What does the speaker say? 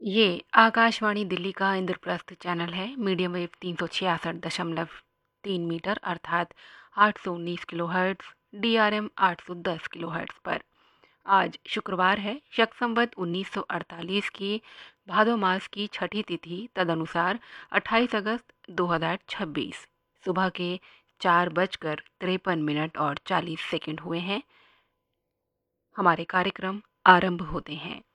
ये आकाशवाणी दिल्ली का इंद्रप्रस्थ चैनल है। मीडियम वेव 366.3 मीटर अर्थात 819 किलोहर्ट्ज़, DRM 810 किलोहर्ट्ज़ पर। आज शुक्रवार है, शक संवत 1948 की भादो मास की छठी तिथि तदनुसार 28 अगस्त 2026 सुबह के 4:53 और 40 सेकंड हुए हैं। हमारे कार्यक्रम आरंभ होते हैं।